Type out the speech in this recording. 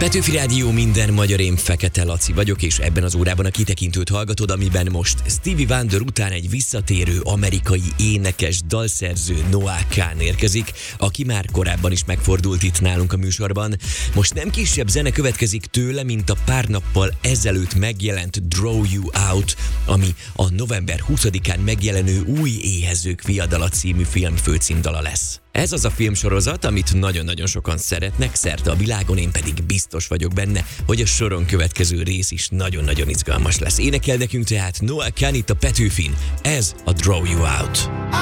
Petőfi Rádió, minden magyar, én Fekete Laci vagyok, és ebben az órában a kitekintőt hallgatod, amiben most Stevie Wonder után egy visszatérő amerikai énekes, dalszerző Noah Kahan érkezik, aki már korábban is megfordult itt nálunk a műsorban. Most nem kisebb zene következik tőle, mint a pár nappal ezelőtt megjelent Draw You Out, ami a november 20-án megjelenő Új éhezők viadala című film főcímdala lesz. Ez az a filmsorozat, amit nagyon-nagyon sokan szeretnek szerte a világon, én pedig biztos vagyok benne, hogy a soron következő rész is nagyon-nagyon izgalmas lesz. Énekel nekünk tehát Noah Kahan itt a Petőfin, ez a Draw You Out.